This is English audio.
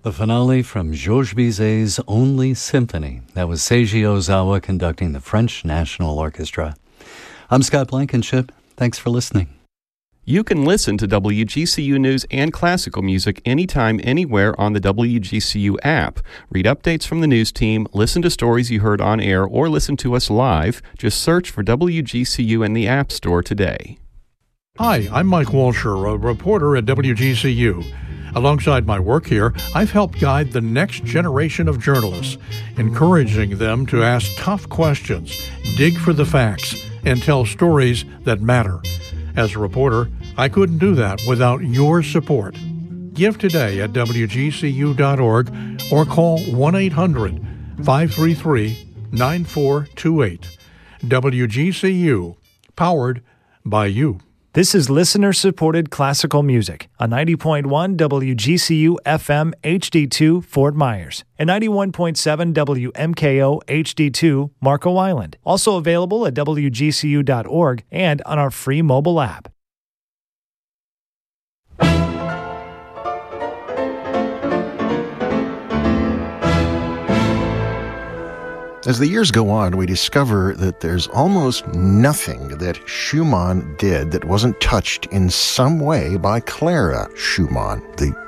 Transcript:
The finale from Georges Bizet's Only Symphony. That was Seiji Ozawa conducting the French National Orchestra. I'm Scott Blankenship. Thanks for listening. You can listen to WGCU News and classical music anytime, anywhere on the WGCU app. Read updates from the news team, listen to stories you heard on air, or listen to us live. Just search for WGCU in the App Store today. Hi, I'm Mike Walsher, a reporter at WGCU. Alongside my work here, I've helped guide the next generation of journalists, encouraging them to ask tough questions, dig for the facts, and tell stories that matter. As a reporter, I couldn't do that without your support. Give today at WGCU.org or call 1-800-533-9428. WGCU, powered by you. This is listener-supported classical music on 90.1 WGCU FM HD2 Fort Myers and 91.7 WMKO HD2 Marco Island. Also available at WGCU.org and on our free mobile app. As the years go on, we discover that there's almost nothing that Schumann did that wasn't touched in some way by Clara Schumann, the